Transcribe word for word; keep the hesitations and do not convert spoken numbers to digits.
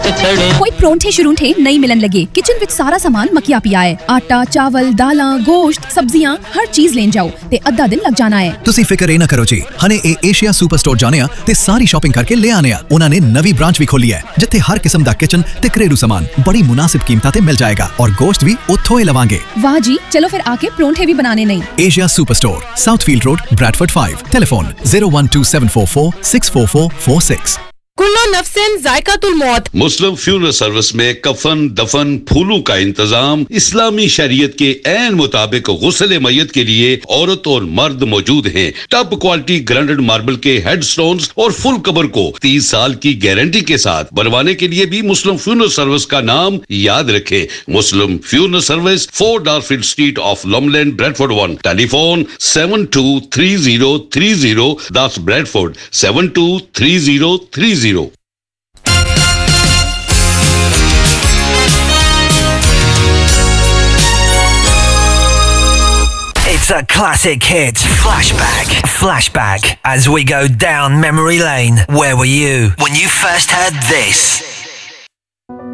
कोई परोंठे शुरूंठे नहीं मिलन लगे। किचन विच सारा सामान मकिया पिया है। आटा, चावल, दालां, गोश्त, सब्जियां हर चीज लेन जाओ ते अद्धा दिन लग जाना है। तुसी फिकर ए ना करो जी, हने ए एशिया सुपर स्टोर जाने आ ते सारी शॉपिंग करके ले आने आ। उन्हां ने नवी ब्रांच भी खोली है जिथे हर किस्म दा किचन ते घरेलू सामान बड़ी मुनासिब कीमतां ते मिल जाएगा और गोश्त भी उत्थों ही लवांगे। वाह जी, चलो फिर आके परोंठे भी बनाने नहीं। Asia super store, साउथफील्ड road, Bradford five. Telephone zero one two seven four four six four four four six. कुल्लो नफ्सिन जायकातुल मौत। मुस्लिम फ्यूनरल सर्विस में कफन, दफन, फूलों का इंतजाम इस्लामी शरीयत के ऐन मुताबिक गुस्ल मय्यत के लिए औरत और मर्द मौजूद हैं। टॉप क्वालिटी ग्राइंडेड मार्बल के हेडस्टोन्स और फुल कबर को तीस साल की गारंटी के साथ बनवाने के लिए भी मुस्लिम फ्यूनरल सर्विस का नाम याद रखें। मुस्लिम funeral service, four डार्फील्ड street of लॉमलैंड, Bradford one. Telephone seven to three zero three zero, दस Bradford seven to three zero three zero. It's a classic hit. Flashback. Flashback as we go down memory lane. Where were you when you first heard this?